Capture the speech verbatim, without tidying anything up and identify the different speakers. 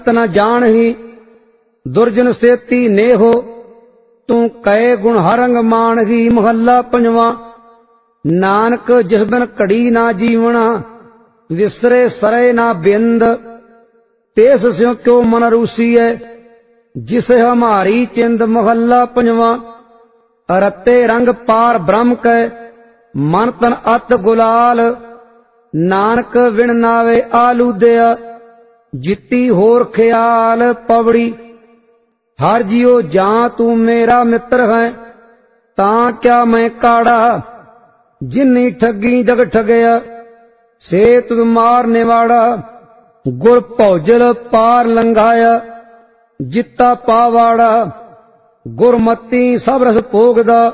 Speaker 1: न जानही दुर्जन सेती नेहो तू कहे गुण हरंग मानही। महला पंजवा। नानक जिस बिन घड़ी ना जीवना विसरे सरे ना बिंद तेस स्यों क्यों मन रूसीए जिसे हमारी चिंद। महला पंजवा। रते रंग पार ब्रह्म कै मन तन अत गुलाल नानक विण नावे आलूदया जिती होर ख्याल। पवड़ी। हर जियो जां तू मेरा मित्र है तां क्या मैं काड़ा जिन्नी ठगी जग ठगया से तुद मारने वाड़ा। गुर भौजल पार लंघाया जिता पावाड़ा गुरमती सब रस भोगदा